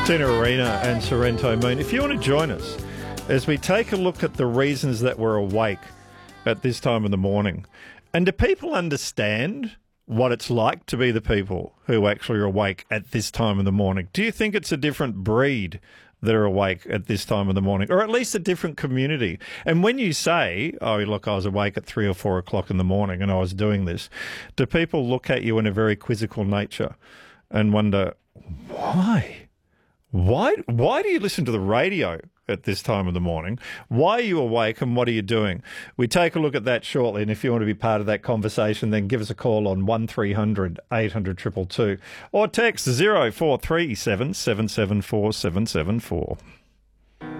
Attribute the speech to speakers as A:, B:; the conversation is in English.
A: Tina Arena and Sorrento Moon. If you want to join us as we take a look at the reasons that we're awake at this time of the morning, and do people understand what it's like to be the people who actually are awake at this time of the morning? Do you think it's a different breed that are awake at this time of the morning, or at least a different community? And when you say, oh, look, I was awake at 3 or 4 o'clock in the morning and I was doing this, do people look at you in a very quizzical nature and wonder, why? Why do you listen to the radio at this time of the morning? Why are you awake and what are you doing? We take a look at that shortly, and if you want to be part of that conversation, then give us a call on 1300 800 222 or text 0437 774 774.